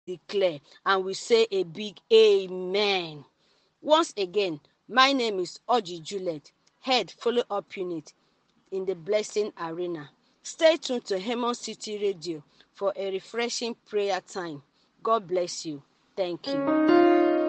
declare, and we say a big amen. Once again, my name is Oji Juliet, Head Follow-up Unit in the Blessing Arena. Stay tuned to Hemon City Radio for a refreshing prayer time. God bless you. Thank you.